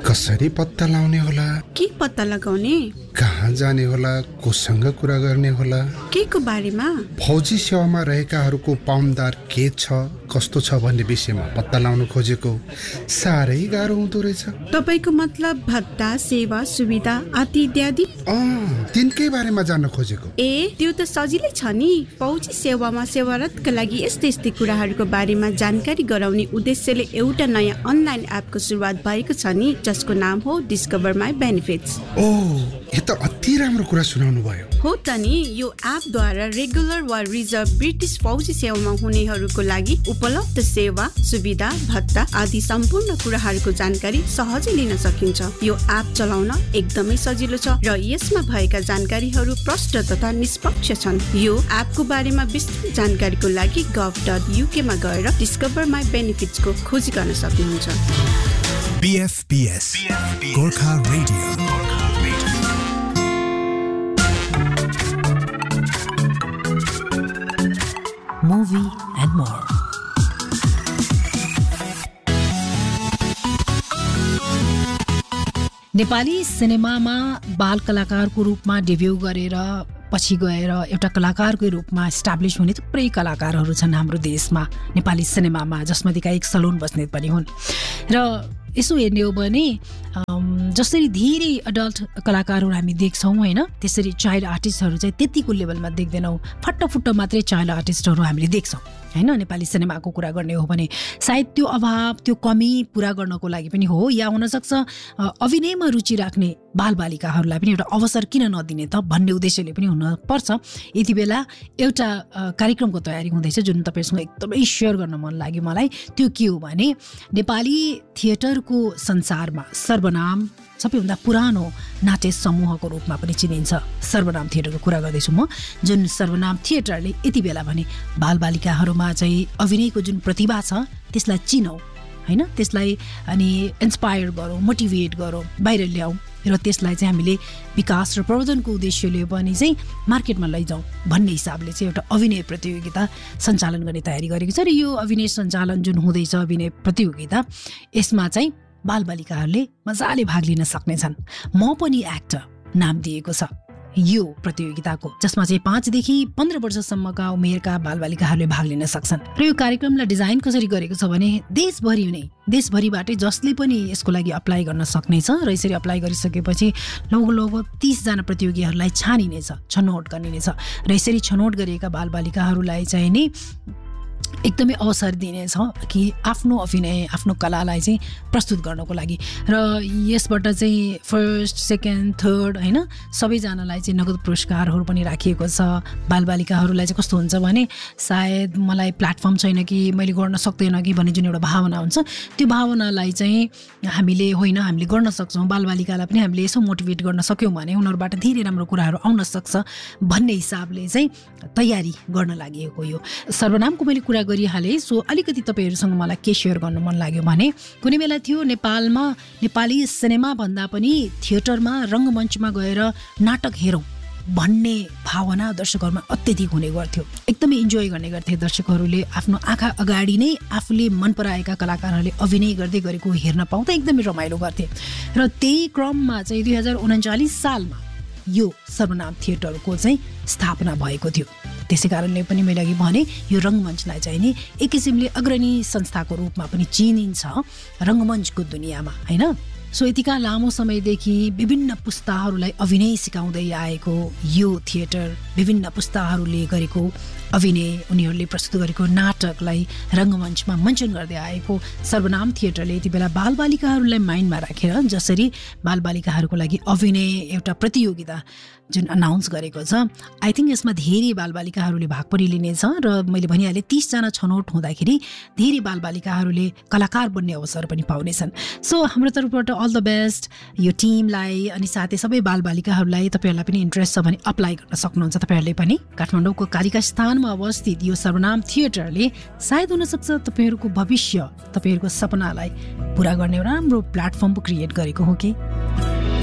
कसरी पत्ता लाउने होला, के पत्ता लगाउने, कहाँ जाने होला, कोसँग कुरा गर्ने होला, के को बारेमा, फौजी सेवामा रहेकाहरूको पाउन्दार के छ कस्तो छ भन्ने विषयमा पत्ता लाउन खोजेको साह्रै गाह्रो हुँदो रहेछ। तपाईको मतलब भत्ता, सेवा, सुविधा आदि इत्यादि? तिनकै बारेमा जान्न खोजेको। ए त्यो त सजिलै छ नि। फौजी सेवामा सेवारतका लागि यस्तै यस्तै कुराहरूको बारेमा जानकारी गराउने उद्देश्यले एउटा नयाँ अनलाइन एपको सुरुवात भएको छ नि, जसको नाम हो डिस्कभर माई बेनिफिट्स। यो त अति राम्रो कुरा सुनाउनु भयो। हो त नि, यो एपद्वारा रेगुलर वा रिजर्भ ब्रिटिस फौजी सेवामा हुनेहरूको लागि उपलब्ध सेवा, सुविधा, भत्ता आदि सम्पूर्ण कुराहरूको जानकारी सहजै लिन सकिन्छ। यो एप चलाउन एकदमै सजिलो छ र यसमा भएका जानकारीहरू प्रष्ट तथा निष्पक्ष छन्। यो एपको बारेमा विस्तृत जानकारीको लागि gov.uk मा गएर डिस्कभर माई बेनिफिट्स को खोजी गर्न सक्नुहुन्छ। BFBS Gorkha radio. Movie and more. Nepali सिनेमामा बाल कलाकारको रूपमा डेब्यू गरेर पछि गएर एउटा कलाकारको रूपमा इस्टाब्लिस हुने थुप्रै कलाकारहरू छन् हाम्रो देशमा नेपाली सिनेमामा, जसमध्येका एक सलोन बस्नेत पनि हुन्। र यसो हेर्ने हो भने जसरी धेरै अडल्ट कलाकारहरू हामी देख्छौँ होइन, त्यसरी चाइल्ड आर्टिस्टहरू चाहिँ त्यतिको लेभलमा देख्दैनौँ। फट्टफुट्ट मात्रै चाइल्ड आर्टिस्टहरू हामीले देख्छौँ होइन। नेपाली सिनेमाको कुरा गर्ने हो भने सायद त्यो अभाव, त्यो कमी पुरा गर्नको लागि पनि हो, या हुनसक्छ अभिनयमा रुचि राख्ने बालबालिकाहरूलाई पनि एउटा अवसर किन नदिने त भन्ने उद्देश्यले पनि हुनपर्छ। यति बेला एउटा कार्यक्रमको तयारी हुँदैछ जुन तपाईँसँग एकदमै सेयर गर्न मन लाग्यो मलाई। त्यो के हो भने नेपाली थिएटरको संसारमा सर्वनाम सबैभन्दा पुरानो नाट्य समूहको रूपमा पनि चिनिन्छ। सर्वनाम थिएटरको कुरा गर्दैछु म, जुन सर्वनाम थिएटरले यति बेला भने बालबालिकाहरूमा चाहिँ अभिनयको जुन प्रतिभा छ त्यसलाई चिनौँ होइन, त्यसलाई अनि इन्सपायर गरौँ, मोटिभेट गरौँ, बाहिर ल्याउँ र त्यसलाई चाहिँ हामीले विकास र प्रवर्धनको उद्देश्यले पनि चाहिँ मार्केटमा लैजाउँ भन्ने हिसाबले चाहिँ एउटा अभिनय प्रतियोगिता सञ्चालन गर्ने तयारी गरेको छ। र यो अभिनय सञ्चालन जुन हुँदैछ, अभिनय प्रतियोगिता, यसमा चाहिँ बालबालिकाहरूले मजाले भाग लिन सक्नेछन्। म पनि एक्टर नाम दिएको छ यो प्रतियोगिताको, जसमा चाहिँ 5 देखि 15 वर्षसम्मका उमेरका बालबालिकाहरूले भाग लिन सक्छन्। र यो कार्यक्रमलाई डिजाइन कसरी गरेको छ भने देशभरिबाटै जसले पनि यसको लागि अप्लाई गर्न सक्नेछ र यसरी अप्लाई गरिसकेपछि लगभग 30 जना प्रतियोगीहरूलाई छनौट गरिनेछ र यसरी छनौट गरिएका बालबालिकाहरूलाई चाहिँ नि एकदमै अवसर दिनेछ कि आफ्नो अभिनय, आफ्नो कलालाई चाहिँ प्रस्तुत गर्नको लागि। र यसबाट चाहिँ फर्स्ट, सेकेन्ड, थर्ड होइन सबैजनालाई चाहिँ नगद पुरस्कारहरू पनि राखिएको छ। बालबालिकाहरूलाई चाहिँ कस्तो हुन्छ भने सायद मलाई प्लेटफर्म छैन कि मैले गर्न सक्दैन कि भन्ने जुन एउटा भावना हुन्छ, त्यो भावनालाई चाहिँ हामीले गर्न सक्छौँ। बालबालिकालाई पनि हामीले यसो मोटिभेट गर्न सक्यौँ भने उनीहरूबाट धेरै राम्रो कुराहरू आउन सक्छ भन्ने हिसाबले चाहिँ तयारी गर्न लागि यो सर्वनामको मैले कुरा गरिहालेँ। सो अलिकति तपाईँहरूसँग मलाई के सेयर गर्नु मन लाग्यो भने कुनै बेला थियो नेपालमा नेपाली सिनेमा भन्दा पनि थिएटरमा रङ्गमञ्चमा गएर नाटक हेरौँ भन्ने भावना दर्शकहरूमा अत्यधिक हुने गर्थ्यो। एकदमै इन्जोय गर्ने गर्थे दर्शकहरूले। आफ्नो आँखा अगाडि नै आफूले मन पराएका कलाकारहरूले अभिनय गर्दै गरेको हेर्न पाउँदा एकदमै रमाइलो गर्थे। र त्यही क्रममा चाहिँ 2039 सालमा यो सर्वनाम थिएटरको चाहिँ स्थापना भएको थियो। त्यसै कारणले पनि मैले अघि भने यो रङ्गमञ्चलाई चाहिँ नि एक किसिमले अग्रणी संस्थाको रूपमा पनि चिनिन्छ रङ्गमञ्चको दुनियाँमा होइन। सो यतिका लामो समयदेखि विभिन्न पुस्ताहरूलाई अभिनय सिकाउँदै आएको यो थिएटर विभिन्न पुस्ताहरूले गरेको अभिनय, उनीहरूले प्रस्तुत गरेको नाटकलाई रङ्गमञ्चमा मञ्चन गर्दै आएको सर्वनाम थिएटरले यति बेला बालबालिकाहरूलाई माइन्डमा राखेर जसरी बालबालिकाहरूको लागि अभिनय एउटा प्रतियोगिता जुन अनाउन्स गरेको छ, आई थिङ्क यसमा धेरै बालबालिकाहरूले भाग पनि लिनेछ। र मैले भनिहालेँ 30 जना छनौट हुँदाखेरि धेरै बालबालिकाहरूले कलाकार बन्ने अवसर पनि पाउनेछन्। सो हाम्रो तर्फबाट अल द बेस्ट यो टिमलाई अनि साथै सबै बालबालिकाहरूलाई। तपाईँहरूलाई पनि इन्ट्रेस्ट छ भने अप्लाई गर्न सक्नुहुन्छ। तपाईँहरूले पनि काठमाडौँको कालिका स्थानमा अवस्थित यो सर्वनाम थिएटरले सायद हुनसक्छ तपाईँहरूको भविष्य, तपाईँहरूको सपनालाई पुरा गर्ने राम्रो प्लेटफर्म क्रिएट गरेको हो कि।